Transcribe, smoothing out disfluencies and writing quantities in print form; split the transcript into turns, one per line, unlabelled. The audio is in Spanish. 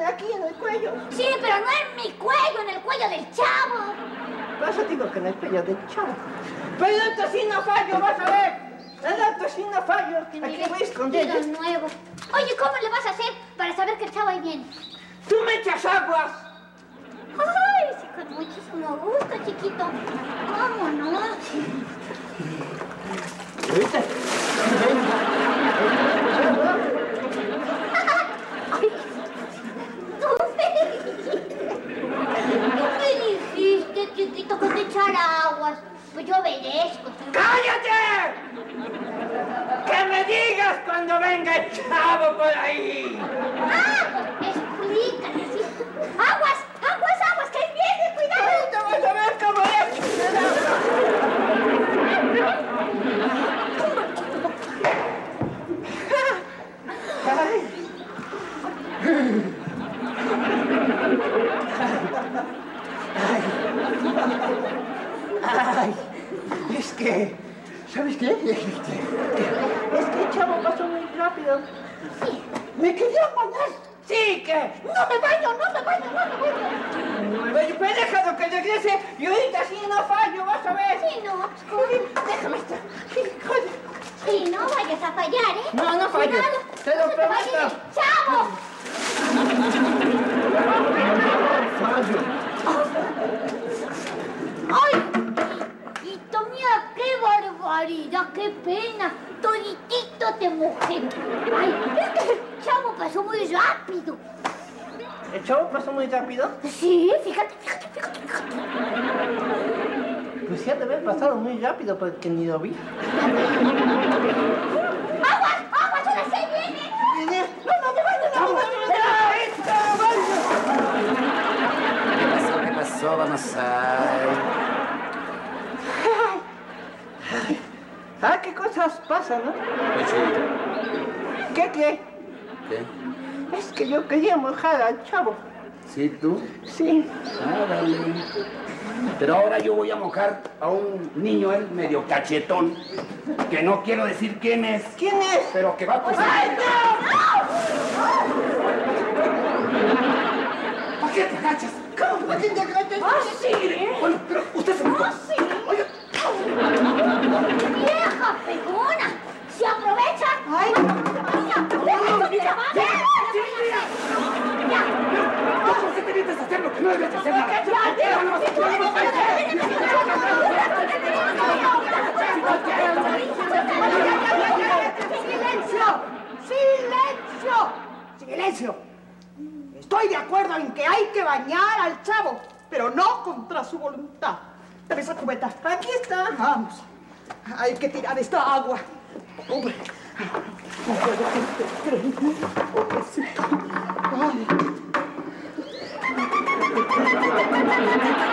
aquí en el cuello.
Sí, pero no en mi cuello, en el cuello del chavo.
Por eso digo que en el cuello del chavo. Pero esto sí no fallo, vas a ver. Esto sí no fallo. Aquí voy a esconder.
Nuevo. Oye, ¿cómo le vas a hacer para saber que el chavo ahí viene?
¡Tú me echas aguas!
Ay, sí, con muchísimo gusto, chiquito. Vámonos.
¿Viste?
¿Qué dijiste, chiquito, que te echara aguas? Pues yo obedezco.
¡Cállate! ¡Que me digas cuando venga el chavo por ahí!
¡Ah! Explícale, sí. ¡Aguas! ¡Aguas, aguas! ¡Que él viene! ¡Cuidado!
¡Ahorita vas a ver cómo es! Ay, es que, ¿sabes qué? Es que el chavo pasó muy rápido.
Sí.
¿Me quería bañar? Sí, que no me baño. Pues déjalo que regrese y ahorita sí no fallo, vas a ver.
Sí, no.
Déjame estar.
Sí, no vayas a fallar, ¿eh?
No fallo.
Cuidado.
Te lo
No se te vaya
prometo.
el ¡chavo!
Fallo.
¡Ay! Hijito, mira, qué barbaridad, qué pena. Toditito te mojé. Ay, es que el chavo pasó muy rápido.
¿El chavo pasó muy rápido?
Sí, fíjate.
Pues sí, ha de haber pasado muy rápido porque ni lo vi.
¡Aguas! ¡Aguas! ¡Ahora sí viene!
No, me baño.
¿Qué pasó? Vamos a...
Ah, qué cosas pasan, ¿no?
Pues sí.
¿Qué?
¿Qué?
Es que yo quería mojar al chavo.
¿Sí, tú?
Sí.
Ah, dale. Pero ahora yo voy a mojar a un niño, él medio cachetón, que no quiero decir quién es.
¿Quién es?
Pero que va a pasar.
¡Ay, no!
¿Por qué te agachas?
¿Cómo? ¿Por qué te agachas?
¡Ah, sí!
Bueno, pero usted se me...
¡Ah, sí!
Oiga.
¡Vieja pegona! ¡Se aprovecha!
¡Ay!
¿Cómo se te vienes a hacer lo que no debes hacer?
¡Silencio! Estoy de acuerdo en que hay que bañar al chavo, pero no contra su voluntad. Dame esa cubeta.
Aquí está.
Vamos. Hay que tirar esta agua. Hombre. Ay.